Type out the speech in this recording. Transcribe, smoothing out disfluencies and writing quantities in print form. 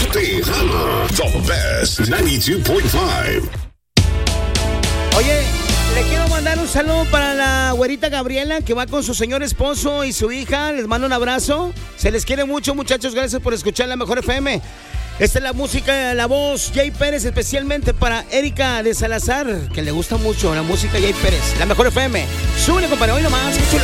Tejano, the best 92.5. Oye, le quiero mandar un saludo para la güerita Gabriela, que va con su señor esposo y su hija. Les mando un abrazo. Se les quiere mucho, muchachos. Gracias por escuchar la Mejor FM. Esta es la música, la voz, Jay Pérez, especialmente para Erika de Salazar, que le gusta mucho la música Jay Pérez. La Mejor FM. Súbele, compadre, hoy nomás.